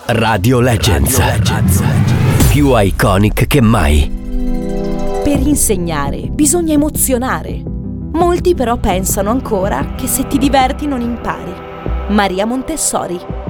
Radio Legends. Più iconic che mai. Per insegnare bisogna emozionare. Molti però pensano ancora che se ti diverti non impari. Maria Montessori.